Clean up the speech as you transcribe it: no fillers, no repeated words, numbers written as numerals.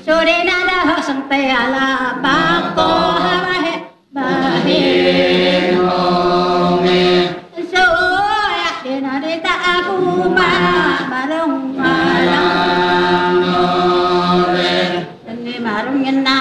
sore nada ho sang te ala ba ko ha ba he ho me so ya de na de ta ku ma ba long